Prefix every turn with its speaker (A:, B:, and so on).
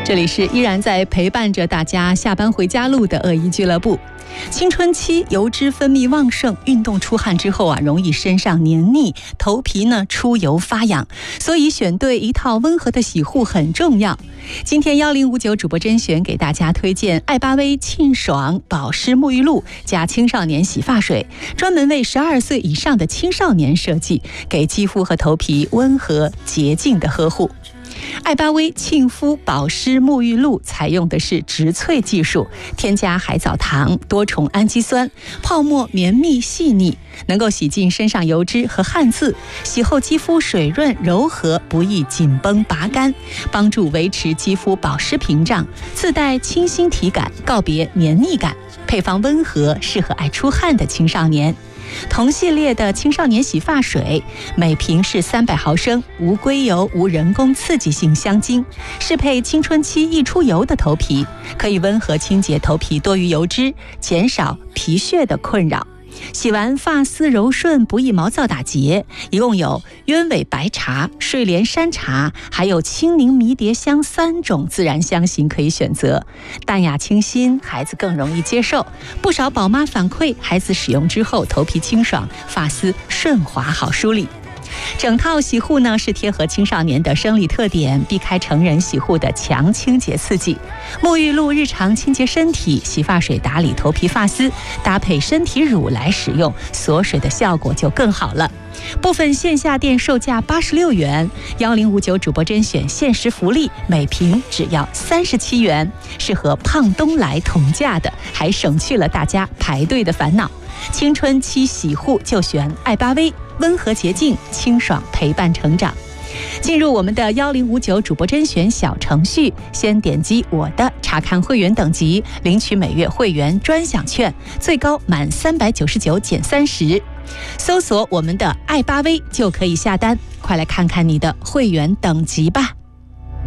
A: 这里是依然在陪伴着大家下班回家路的鳄鱼俱乐部。青春期油脂分泌旺盛，运动出汗之后容易身上黏腻，头皮呢出油发痒，所以选对一套温和的洗护很重要。今天1059主播甄选给大家推荐艾巴薇沁爽保湿沐浴露加青少年洗发水，专门为12岁以上的青少年设计，给肌肤和头皮温和洁净的呵护。艾巴薇沁肤保湿沐浴露采用的是植萃技术，添加海藻糖、多重氨基酸，泡沫绵密细腻，能够洗净身上油脂和汗渍，洗后肌肤水润柔和，不易紧绷拔干，帮助维持肌肤保湿屏障，自带清新体感，告别黏腻感，配方温和，适合爱出汗的青少年。同系列的青少年洗发水，每瓶是300毫升，无硅油、无人工刺激性香精，适配青春期易出油的头皮，可以温和清洁头皮多余油脂，减少皮屑的困扰。洗完发丝柔顺，不易毛躁打结。一共有鸢尾白茶、睡莲山茶，还有青柠迷迭香3种自然香型可以选择，淡雅清新，孩子更容易接受。不少宝妈反馈，孩子使用之后头皮清爽，发丝顺滑好梳理。整套洗护呢是贴合青少年的生理特点，避开成人洗护的强清洁刺激。沐浴露日常清洁身体，洗发水打理头皮发丝，搭配身体乳来使用，锁水的效果就更好了。部分线下店售价86元，1059主播甄选限时福利，每瓶只要37元，是和胖东来同价的，还省去了大家排队的烦恼。青春期洗护就选艾巴薇，温和洁净，清爽陪伴成长。进入我们的1059主播甄选小程序，先点击我的查看会员等级，领取每月会员专享券，最高满399减30，搜索我们的艾巴薇就可以下单。快来看看你的会员等级吧。